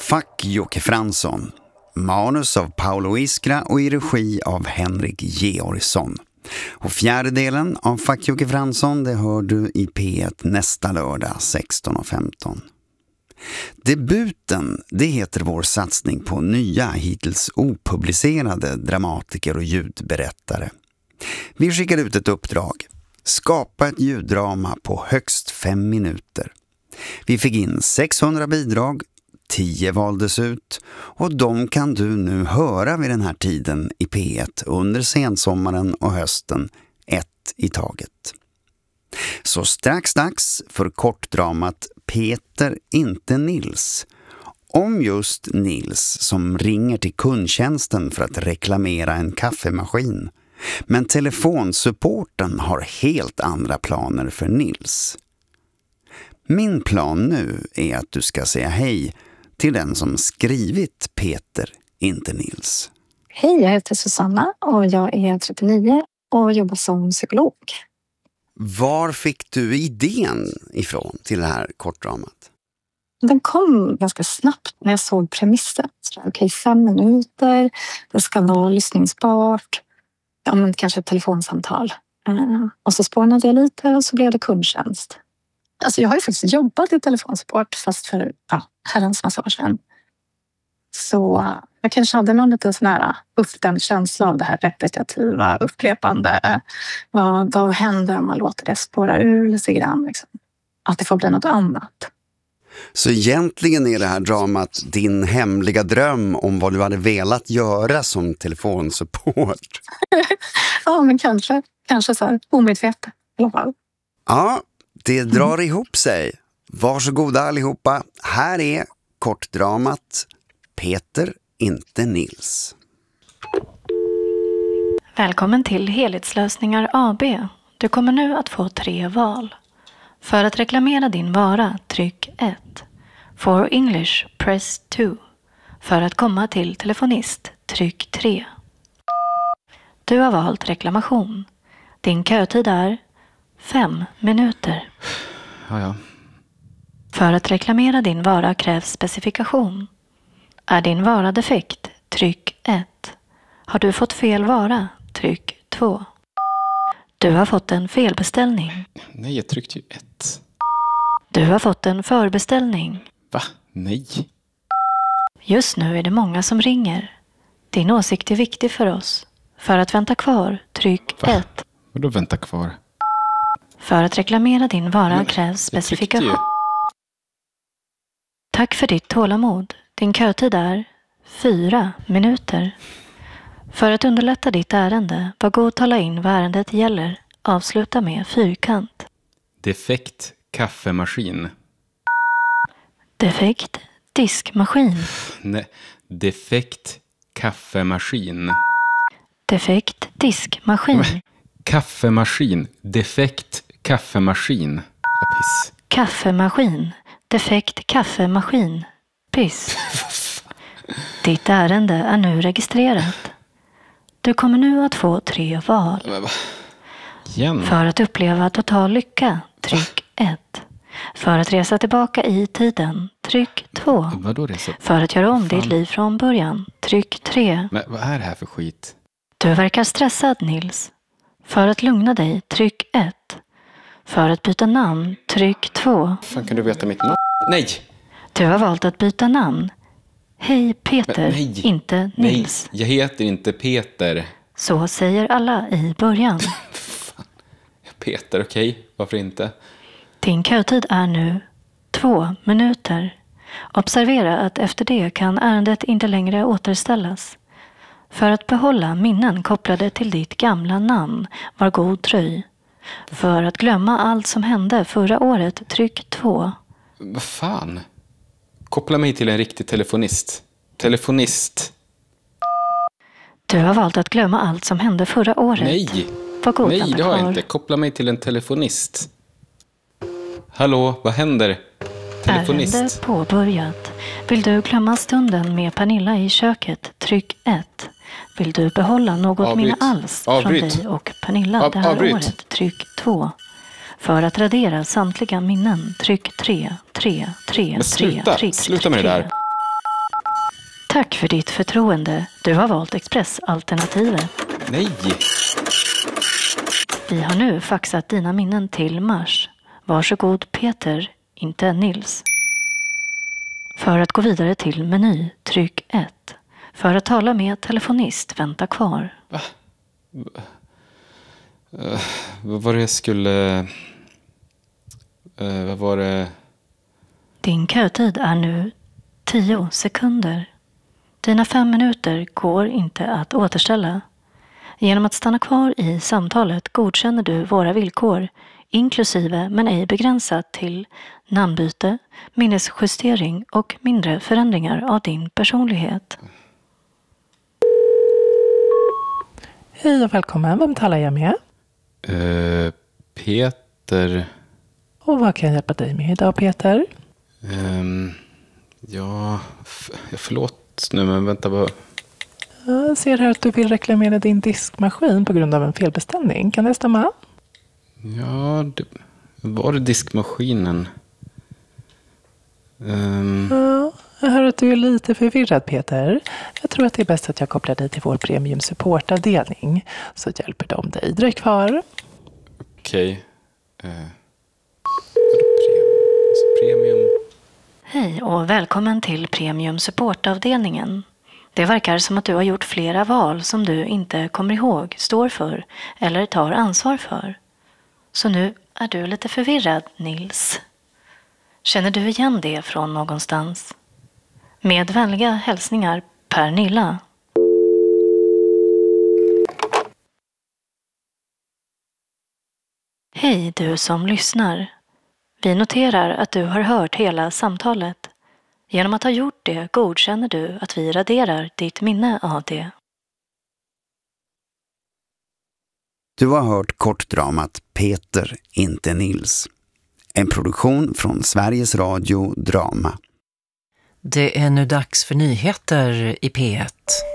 Fuck Jocke Fransson. Manus av Paolo Iskra och i regi av Henrik Georgsson. Och fjärde delen av Fuck Jocke Fransson, det hör du i P1 nästa lördag 16:15. Debuten, det heter vår satsning på nya, hittills opublicerade dramatiker och ljudberättare. Vi skickar ut ett uppdrag. Skapa ett ljuddrama på högst 5 minuter. Vi fick in 600 bidrag, 10 valdes ut och de kan du nu höra vid den här tiden i P1 under sensommaren och hösten, ett i taget. Så strax dags för kortdramat Peter, inte Nils. Om just Nils som ringer till kundtjänsten för att reklamera en kaffemaskin. Men telefonsupporten har helt andra planer för Nils. Min plan nu är att du ska säga hej till den som skrivit Peter, inte Nils. Hej, jag heter Susanna och jag är 39 och jobbar som psykolog. Var fick du idén ifrån till det här kortdramat? Den kom ganska snabbt när jag såg premissen. Okej, 5 minuter, det ska vara lyssningsbart. Ja, men kanske ett telefonsamtal. Och så spånade jag lite och så blev det kundtjänst. Alltså jag har ju faktiskt jobbat i telefonsupport fast för herrans massa år sedan. Så jag kanske hade någon liten sån här uppdämd känsla av det här repetitiva, upprepande. Vad händer om man låter det spåra ur lite grann? Liksom? Att det får bli något annat. Så egentligen är det här dramat din hemliga dröm om vad du hade velat göra som telefonsupport? Ja, men kanske så här omedvetet i alla fall. Ja, det drar ihop sig. Varsågoda allihopa. Här är kortdramat Peter, inte Nils. Välkommen till Helhetslösningar AB. Du kommer nu att få 3 val. För att reklamera din vara, tryck 1. For English, press 2. För att komma till telefonist, tryck 3. Du har valt reklamation. Din kötid är 5 minuter. Ja. För att reklamera din vara krävs specifikation. Är din vara defekt, tryck 1. Har du fått fel vara, tryck 2. Du har fått en felbeställning. Nej, jag tryckte ju 1. Du har fått en förbeställning. Va? Nej. Just nu är det många som ringer. Din åsikt är viktig för oss. För att vänta kvar, tryck 1. Vadå vänta kvar? För att reklamera din vara krävs specifikation. Tack för ditt tålamod. Din kötid är 4 minuter. För att underlätta ditt ärende, var god tala in vad ärendet gäller. Avsluta med fyrkant. Defekt kaffemaskin. Defekt diskmaskin. Nej, defekt kaffemaskin. Defekt diskmaskin. Kaffemaskin. Defekt kaffemaskin. Piss. Kaffemaskin. Defekt kaffemaskin. Piss. Ditt ärende är nu registrerat. Du kommer nu att få 3 val. Igen. För att uppleva total lycka, tryck 1. För att resa tillbaka i tiden, tryck 2. Vadå resa? För att göra om ditt liv från början, tryck 3. Men vad är det här för skit? Du verkar stressad, Nils. För att lugna dig, tryck 1. För att byta namn, tryck 2. Fan, kan du veta mitt namn? Nej! Du har valt att byta namn. Hej Peter, nej. inte Nils. Nej, jag heter inte Peter. Så säger alla i början. Fan. Peter, okej. Varför inte? Din kötid är nu 2 minuter. Observera att efter det kan ärendet inte längre återställas. För att behålla minnen kopplade till ditt gamla namn, var god dröj. För att glömma allt som hände förra året, tryck 2. Vad fan? Koppla mig till en riktig telefonist. Telefonist. Du har valt att glömma allt som hände förra året. Nej! Var god, Nej, det har jag kvar. inte. Koppla mig till en telefonist. Hallå, vad händer? Telefonist. Ärende påbörjat. Vill du glömma stunden med Pernilla i köket? Tryck 1. Vill du behålla något minne alls från dig och Pernilla det här året? Tryck 2. För att radera samtliga minnen, tryck 3. Men sluta med det där. Tack för ditt förtroende. Du har valt Express-alternativet. Nej! Vi har nu faxat dina minnen till Mars. Varsågod Peter, inte Nils. För att gå vidare till meny, tryck 1. För att tala med telefonist, vänta kvar. Vad var det jag skulle... vad var det... Din kötid är nu 10 sekunder. Dina 5 minuter går inte att återställa. Genom att stanna kvar i samtalet godkänner du våra villkor, inklusive men ej begränsat till namnbyte, minnesjustering och mindre förändringar av din personlighet. Hej och välkommen. Vem talar jag med? Peter... Och vad kan jag hjälpa dig med idag, Peter? Ja, förlåt nu, men vänta bara. Jag ser här att du vill reklamera din diskmaskin på grund av en felbeställning. Kan det stämma? Ja, var det diskmaskinen? Ja, jag hör att du är lite förvirrad, Peter. Jag tror att det är bäst att jag kopplar dig till vår premium supportavdelning, så hjälper de dig. Dröj kvar. Okej. Premium. Hej och välkommen till Premium supportavdelningen. Det verkar som att du har gjort flera val som du inte kommer ihåg, står för eller tar ansvar för. Så nu är du lite förvirrad, Nils. Känner du igen det från någonstans? Med vänliga hälsningar, Pernilla. Hej du som lyssnar. Vi noterar att du har hört hela samtalet. Genom att ha gjort det godkänner du att vi raderar ditt minne av det. Du har hört kortdramat Peter, inte Nils. En produktion från Sveriges Radio Drama. Det är nu dags för nyheter i P1.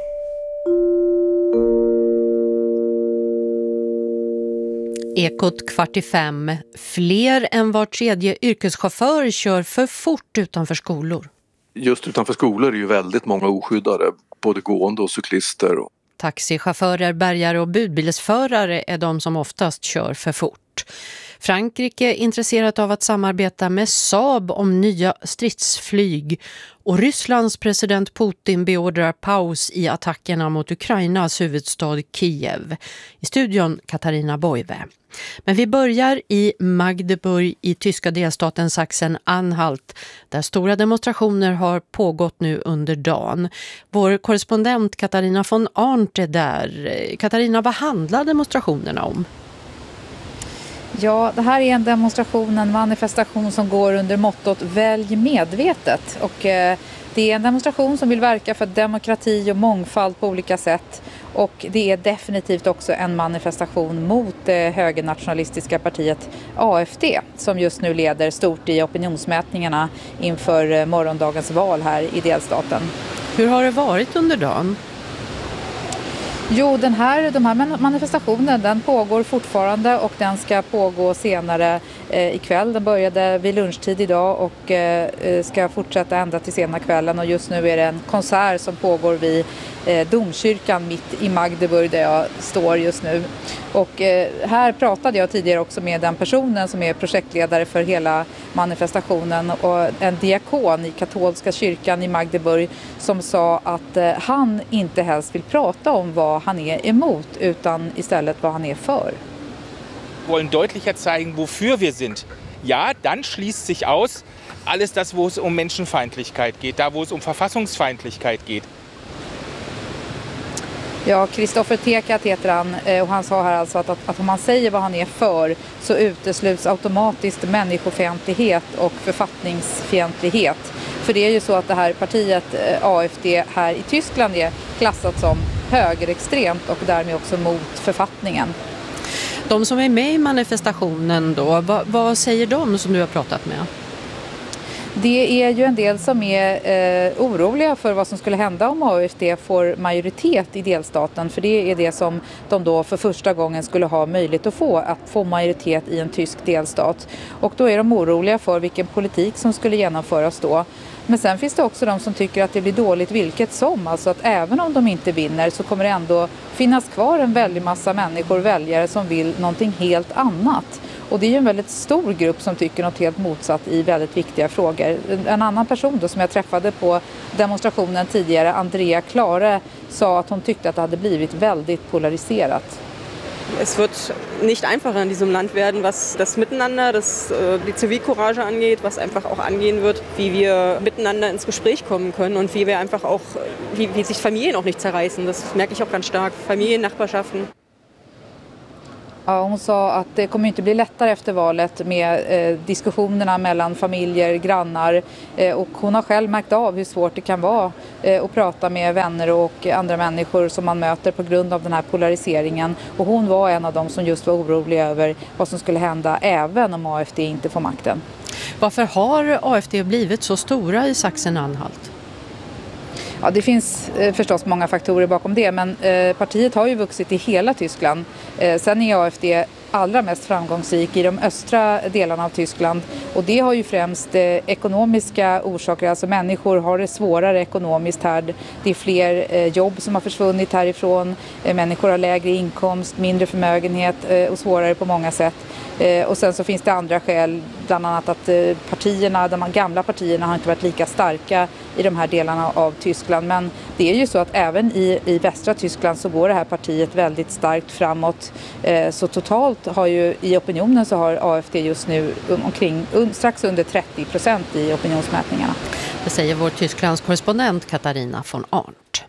Ekot 4:45. Fler än var tredje yrkeschaufför kör för fort utanför skolor. Just utanför skolor är ju väldigt många oskyddade, både gående och cyklister. Taxichaufförer, bärgare och budbilsförare är de som oftast kör för fort. Frankrike är intresserat av att samarbeta med Saab om nya stridsflyg. Och Rysslands president Putin beordrar paus i attackerna mot Ukrainas huvudstad Kiev. I studion Katarina Boive. Men vi börjar i Magdeburg i tyska delstaten Sachsen-Anhalt, där stora demonstrationer har pågått nu under dagen. Vår korrespondent Katarina von Arndt är där. Katarina, vad handlar demonstrationerna om? Ja, det här är en manifestation som går under mottot Välj medvetet. Och det är en demonstration som vill verka för demokrati och mångfald på olika sätt. Och det är definitivt också en manifestation mot det högernationalistiska partiet AFD som just nu leder stort i opinionsmätningarna inför morgondagens val här i delstaten. Hur har det varit under dagen? Jo, de här manifestationen den pågår fortfarande och den ska pågå senare ikväll. Den började vid lunchtid idag och ska fortsätta ända till sena kvällen. Och just nu är det en konsert som pågår vid domkyrkan mitt i Magdeburg där jag står just nu. Och här pratade jag tidigare också med den personen som är projektledare för hela manifestationen och en diakon i katolska kyrkan i Magdeburg som sa att han inte helst vill prata om vad han är emot utan istället vad han är för. Wir wollen deutlicher zeigen, wofür wir sind. Ja, dann schließt sich aus alles das, wo es um Menschenfeindlichkeit geht, da wo es um Verfassungsfeindlichkeit geht. Ja, Kristoffer Tekat heter han och han sa här alltså att om man säger vad han är för så utesluts automatiskt människofientlighet och författningsfientlighet. För det är ju så att det här partiet AFD här i Tyskland är klassat som högerextremt och därmed också mot författningen. De som är med i manifestationen då, vad säger de som du har pratat med? Det är ju en del som är oroliga för vad som skulle hända om AFD får majoritet i delstaten. För det är det som de då för första gången skulle ha möjlighet att få majoritet i en tysk delstat. Och då är de oroliga för vilken politik som skulle genomföras då. Men sen finns det också de som tycker att det blir dåligt vilket som. Alltså att även om de inte vinner så kommer det ändå finnas kvar en väldig massa människor, väljare som vill någonting helt annat. Och det är ju en väldigt stor grupp som tycker något helt motsatt i väldigt viktiga frågor. En annan person då som jag träffade på demonstrationen tidigare, Andrea Klare, sa att hon tyckte att det hade blivit väldigt polariserat. Es wird nicht einfacher in diesem Land werden, was das Miteinander, die Zivilcourage angeht, was einfach auch angehen wird, wie wir miteinander ins Gespräch kommen können und wie wir einfach auch, wie sich Familien auch nicht zerreißen. Das merke ich auch ganz stark. Familien, Nachbarschaften. Ja, hon sa att det kommer inte bli lättare efter valet med diskussionerna mellan familjer, grannar och hon har själv märkt av hur svårt det kan vara att prata med vänner och andra människor som man möter på grund av den här polariseringen. Och hon var en av dem som just var orolig över vad som skulle hända även om AFD inte får makten. Varför har AFD blivit så stora i Sachsen-Anhalt? Ja, det finns förstås många faktorer bakom det, men partiet har ju vuxit i hela Tyskland. Sen är AFD allra mest framgångsrik i de östra delarna av Tyskland och det har ju främst ekonomiska orsaker, alltså människor har det svårare ekonomiskt här. Det är fler jobb som har försvunnit härifrån, människor har lägre inkomst, mindre förmögenhet och svårare på många sätt. Och sen så finns det andra skäl, bland annat att partierna, de gamla partierna har inte varit lika starka i de här delarna av Tyskland. Men det är ju så att även i västra Tyskland så går det här partiet väldigt starkt framåt. Så totalt har ju i opinionen så har AFD just nu strax under 30% i opinionsmätningarna. Det säger vår Tysklands korrespondent Katarina von Arndt.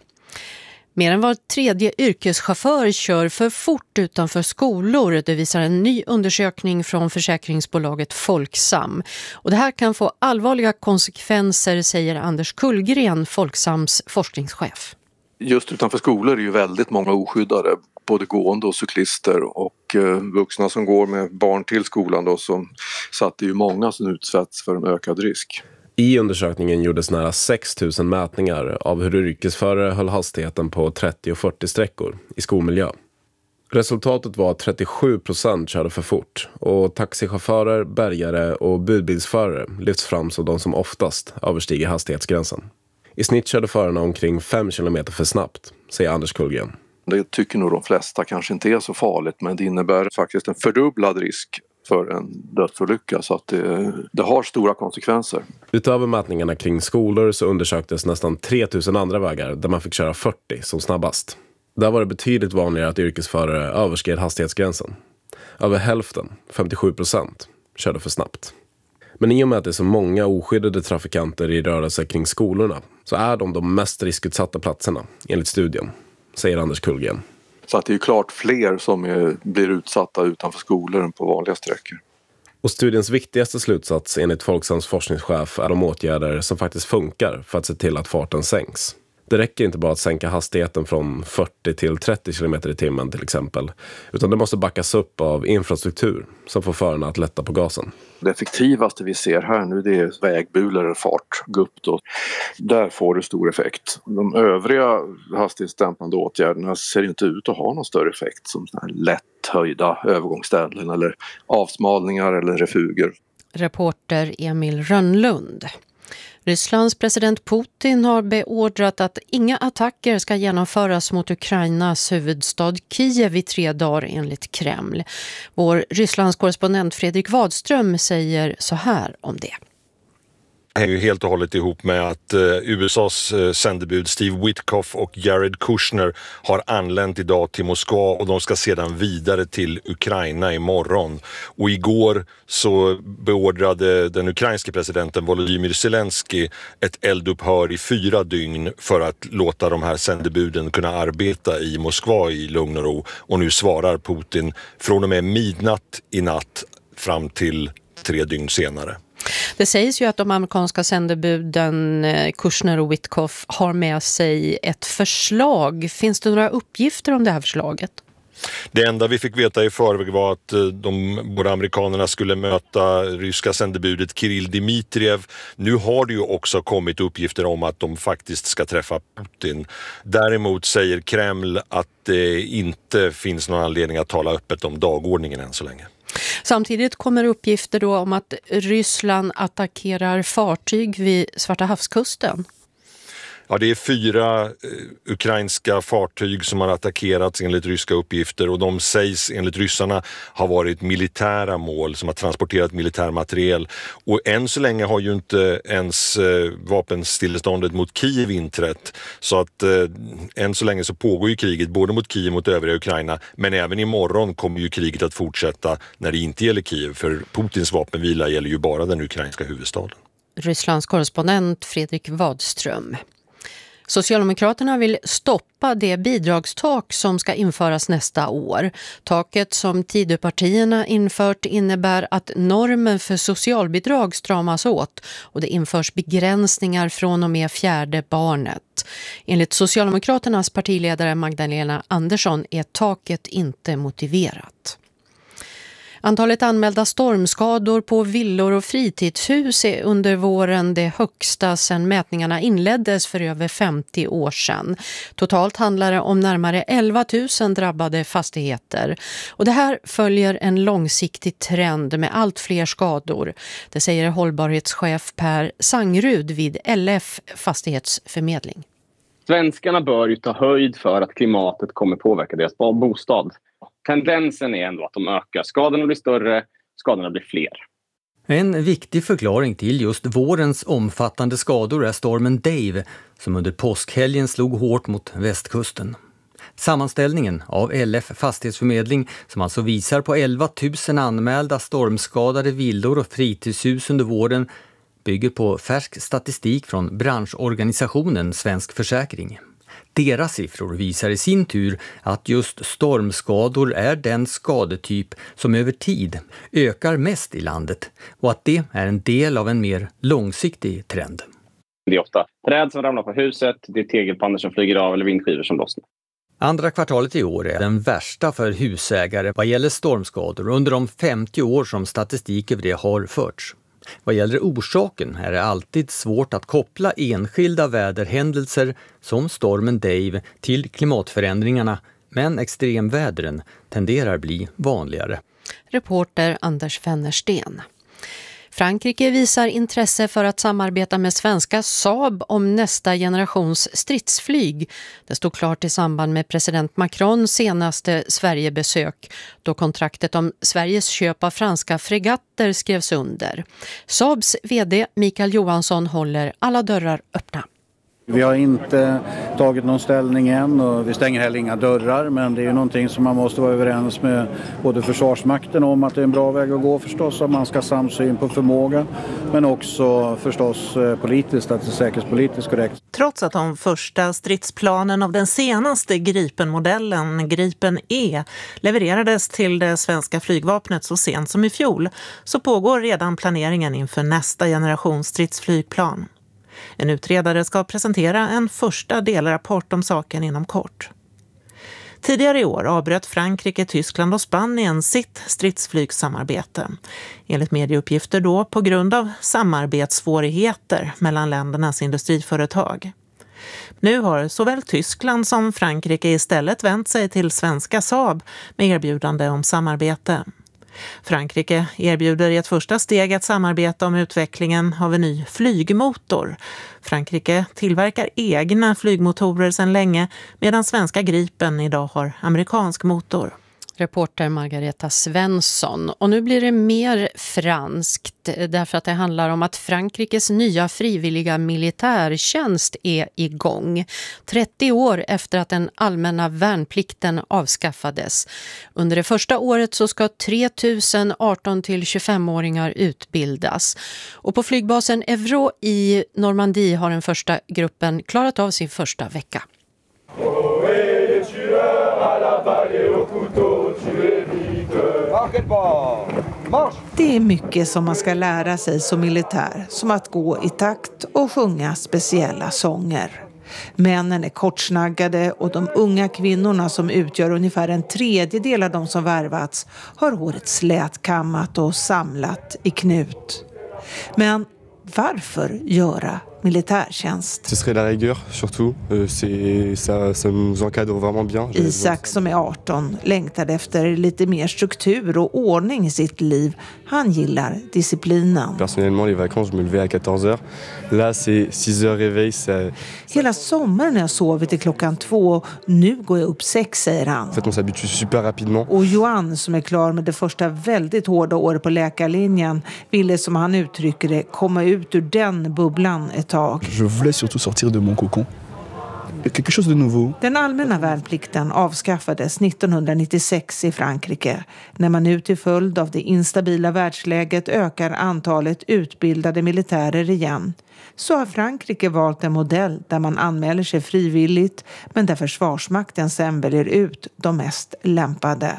Mer än var tredje yrkeschaufför kör för fort utanför skolor. Det visar en ny undersökning från försäkringsbolaget Folksam. Och det här kan få allvarliga konsekvenser, säger Anders Kullgren, Folksams forskningschef. Just utanför skolor är ju väldigt många oskyddade, både gående och cyklister och vuxna som går med barn till skolan då, så att det är ju många som utsätts för en ökad risk. I undersökningen gjordes nära 6 000 mätningar av hur yrkesförare höll hastigheten på 30 och 40 sträckor i skolmiljö. Resultatet var att 37% körde för fort och taxichaufförer, bärgare och budbilsförare lyfts fram som de som oftast överstiger hastighetsgränsen. I snitt körde förarna omkring 5 km för snabbt, säger Anders Kullgren. Det tycker nog de flesta kanske inte är så farligt, men det innebär faktiskt en fördubblad risk för en dödsolycka, så att det har stora konsekvenser. Utöver mätningarna kring skolor så undersöktes nästan 3 000 andra vägar där man fick köra 40 som snabbast. Där var det betydligt vanligare att yrkesförare överskred hastighetsgränsen. Över hälften, 57%, körde för snabbt. Men i och med att det är så många oskyddade trafikanter i rörelse kring skolorna så är de mest riskutsatta platserna, enligt studien, säger Anders Kullgren. Så att det är ju klart fler som blir utsatta utanför skolor än på vanliga sträckor. Och studiens viktigaste slutsats enligt Folksams forskningschef är de åtgärder som faktiskt funkar för att se till att farten sänks. Det räcker inte bara att sänka hastigheten från 40 till 30 km i timmen till exempel, utan det måste backas upp av infrastruktur som får förarna att lätta på gasen. Det effektivaste vi ser här nu, det är vägbulor eller fartgupp då. Där får det stor effekt. De övriga hastighetsdämpande åtgärderna ser inte ut att ha någon större effekt, som lätt höjda övergångsställen eller avsmalningar eller refuger. Reporter Emil Rönnlund. Rysslands president Putin har beordrat att inga attacker ska genomföras mot Ukrainas huvudstad Kiev i 3 dagar enligt Kreml. Vår Rysslands korrespondent Fredrik Wadström säger så här om det. Det hänger ju helt och hållet ihop med att USAs sändebud Steve Witkoff och Jared Kushner har anlänt idag till Moskva och de ska sedan vidare till Ukraina imorgon. Och igår så beordrade den ukrainske presidenten Volodymyr Zelensky ett eldupphör i 4 dygn för att låta de här sändebuden kunna arbeta i Moskva i lugn och ro. Och nu svarar Putin från och med midnatt i natt fram till 3 dygn senare. Det sägs ju att de amerikanska sändebuden Kushner och Witkoff har med sig ett förslag. Finns det några uppgifter om det här förslaget? Det enda vi fick veta i förväg var att de båda amerikanerna skulle möta ryska sändebudet Kirill Dmitriev. Nu har det ju också kommit uppgifter om att de faktiskt ska träffa Putin. Däremot säger Kreml att det inte finns någon anledning att tala öppet om dagordningen än så länge. Samtidigt kommer uppgifter då om att Ryssland attackerar fartyg vid Svarta havskusten. Ja, det är 4 ukrainska fartyg som har attackerats enligt ryska uppgifter och de sägs enligt ryssarna ha varit militära mål som har transporterat militär materiel. Och än så länge har ju inte ens vapenstilleståndet mot Kiev inträtt. Så att än så länge så pågår ju kriget både mot Kiev och mot övriga Ukraina. Men även imorgon kommer ju kriget att fortsätta när det inte gäller Kiev. För Putins vapenvila gäller ju bara den ukrainska huvudstaden. Rysslands korrespondent Fredrik Wadström. Socialdemokraterna vill stoppa det bidragstak som ska införas nästa år. Taket som Tidöpartierna infört innebär att normen för socialbidrag stramas åt och det införs begränsningar från och med 4:e barnet. Enligt Socialdemokraternas partiledare Magdalena Andersson är taket inte motiverat. Antalet anmälda stormskador på villor och fritidshus är under våren det högsta sedan mätningarna inleddes för över 50 år sedan. Totalt handlar det om närmare 11 000 drabbade fastigheter. Och det här följer en långsiktig trend med allt fler skador. Det säger hållbarhetschef Per Sangrud vid LF Fastighetsförmedling. Svenskarna bör ju ta höjd för att klimatet kommer påverka deras bostad. Tendensen är ändå att de ökar. Skadorna blir större, skadorna blir fler. En viktig förklaring till just vårens omfattande skador är stormen Dave som under påskhelgen slog hårt mot västkusten. Sammanställningen av LF Fastighetsförmedling som alltså visar på 11 000 anmälda stormskadade villor och fritidshus under våren bygger på färsk statistik från branschorganisationen Svensk Försäkring. Deras siffror visar i sin tur att just stormskador är den skadetyp som över tid ökar mest i landet och att det är en del av en mer långsiktig trend. Det är ofta träd som ramlar på huset, det är tegelpannor som flyger av eller vindskivor som lossnar. Andra kvartalet i år är den värsta för husägare vad gäller stormskador under de 50 år som statistik över det har förts. Vad gäller orsaken är det alltid svårt att koppla enskilda väderhändelser som stormen Dave till klimatförändringarna, men extremvädren tenderar bli vanligare. Reporter Anders Wennersten. Frankrike visar intresse för att samarbeta med svenska Saab om nästa generations stridsflyg. Det stod klart i samband med president Macrons senaste Sverigebesök då kontraktet om Sveriges köp av franska fregatter skrevs under. Saabs vd Mikael Johansson håller alla dörrar öppna. Vi har inte tagit någon ställning än och vi stänger heller inga dörrar, men det är ju någonting som man måste vara överens med både Försvarsmakten om att det är en bra väg att gå förstås, att man ska samsyn på förmåga, men också förstås politiskt, att det är säkerhetspolitiskt korrekt. Trots att de första stridsplanen av den senaste Gripen-modellen, Gripen E, levererades till det svenska flygvapnet så sent som i fjol, så pågår redan planeringen inför nästa generation stridsflygplan. En utredare ska presentera en första delrapport om saken inom kort. Tidigare i år avbröt Frankrike, Tyskland och Spanien sitt stridsflygssamarbete. Enligt medieuppgifter då på grund av samarbetssvårigheter mellan ländernas industriföretag. Nu har såväl Tyskland som Frankrike istället vänt sig till svenska Saab med erbjudande om samarbete. Frankrike erbjuder i ett första steg ett samarbete om utvecklingen av en ny flygmotor. Frankrike tillverkar egna flygmotorer sedan länge medan svenska Gripen idag har amerikansk motor. Reporter Margareta Svensson. Och nu blir det mer franskt därför att det handlar om att Frankrikes nya frivilliga militärtjänst är igång. 30 år efter att den allmänna värnplikten avskaffades. Under det första året så ska 3000 18-25-åringar utbildas. Och på flygbasen Evro i Normandie har den första gruppen klarat av sin första vecka. Det är mycket som man ska lära sig som militär, som att gå i takt och sjunga speciella sånger. Männen är kortsnaggade och de unga kvinnorna som utgör ungefär en tredjedel av de som värvats har håret slätkammat och samlat i knut. Men varför göra militärtjänst. Ce serait la rigueur surtout. Ça nous encadre vraiment bien. Isak som är 18 längtade efter lite mer struktur och ordning i sitt liv. Han gillar disciplinen. Personnellement, les vacances, je me levais à 14h. Là, c'est 6h réveil. Hela sommaren har jag sovit till klockan 2. Nu går jag upp 6, säger han. En fait, on s'habitue super rapidement. Och Johan, som är klar med det första väldigt hårda året på läkarlinjen, ville, som han uttrycker det, komma ut ur den bubblan ett tag. Je voulais surtout sortir de mon cocon. Quelque chose de nouveau. Den allmänna värnplikten avskaffades 1996 i Frankrike. När man nu till följd av det instabila världsläget ökar antalet utbildade militärer igen, så har Frankrike valt en modell där man anmäler sig frivilligt, men där Försvarsmakten sen väljer ut de mest lämpade.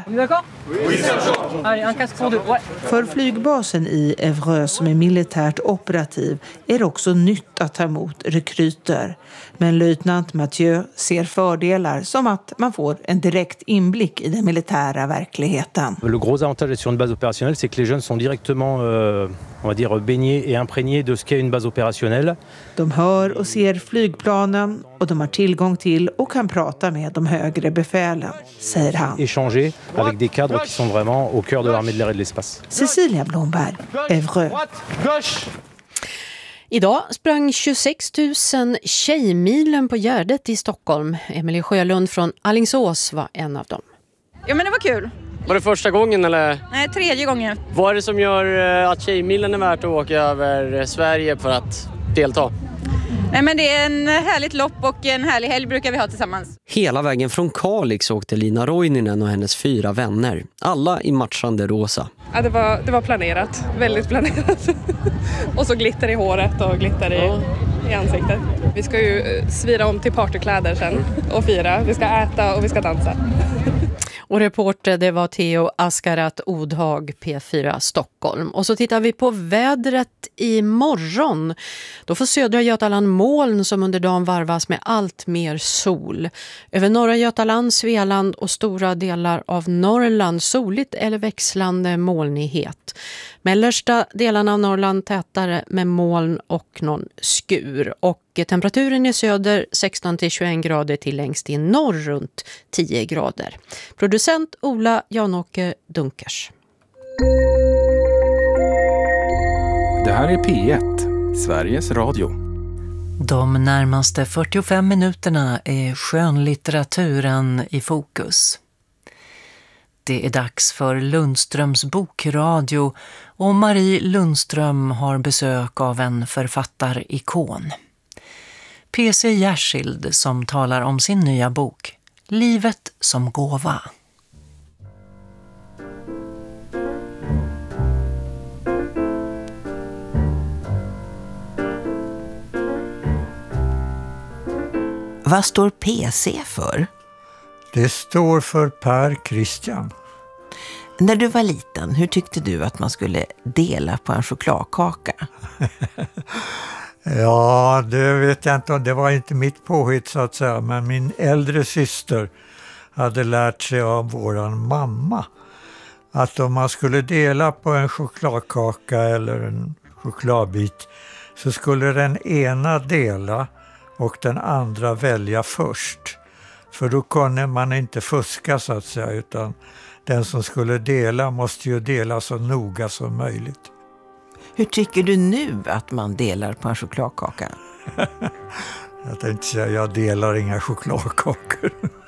För flygbasen i Évreux, som är militärt operativ, är det också nytt att ta emot rekryter. Men löjtnant Mathieu ser fördelar, som att man får en direkt inblick i den militära verkligheten. Le gros avantage sur une base opérationnelle, c'est que les jeunes sont directement on va dire baignés et imprégnés de ce qu'est une base opérationnelle. De hör och ser flygplanen och de har tillgång till och kan prata med de högre befälen, säger han. Échanger avec des cadres qui sont vraiment au cœur de l'armée de l'air et de l'espace. Cecilia Blomberg, Évreux. Idag sprang 26 000 tjejmilen på Gärdet i Stockholm. Emelie Sjölund från Alingsås var en av dem. Ja, men det var kul. Var det första gången eller? Nej, 3:e gången. Vad är det som gör att tjejmilen är värt att åka över Sverige för att delta? Nej, men det är en härligt lopp och en härlig helg brukar vi ha tillsammans. Hela vägen från Kalix åkte Lina Roininen och hennes 4 vänner. Alla i matchande rosa. Ja, det var planerat. Väldigt planerat. Och så glitter i håret och glitter i ansiktet. Vi ska ju svira om till partykläder sen och fira. Vi ska äta och vi ska dansa. Och reporter, det var Theo Askarat Odhag, P4 Stockholm. Och så tittar vi på vädret imorgon. Då får södra Götaland moln som under dagen varvas med allt mer sol. Över norra Götaland, Svealand och stora delar av Norrland soligt eller växlande molnighet. Mellersta delarna av Norrland tätare med moln och någon skur. Och temperaturen i söder 16-21 grader till längst i norr runt 10 grader. Producent Ola Janåke Dunkers. Det här är P1, Sveriges Radio. De närmaste 45 minuterna är skönlitteraturen i fokus. Det är dags för Lundströms bokradio och Marie Lundström har besök av en författarikon. P.C. Jersild som talar om sin nya bok Livet som gåva. Vad står PC för? Det står för Per Christian. När du var liten, hur tyckte du att man skulle dela på en chokladkaka? Ja, det vet jag inte. Det var inte mitt påhitt så att säga. Men min äldre syster hade lärt sig av våran mamma att om man skulle dela på en chokladkaka eller en chokladbit så skulle den ena dela och den andra välja först. För då kunde man inte fuska så att säga, utan den som skulle dela måste ju dela så noga som möjligt. Hur tycker du nu att man delar på en chokladkaka? Jag tänkte säga, jag delar inga chokladkakor.